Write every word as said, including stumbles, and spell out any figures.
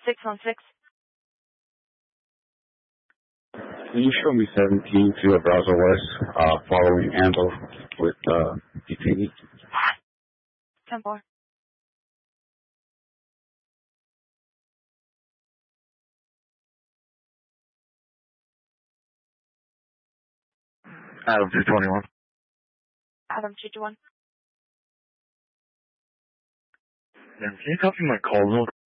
six one six. Can you show me seventeen to a browser west, uh, following Ambo with, uh, D T V? ten four. Adam two twenty-one. Adam two two one. Man, can you copy my call note?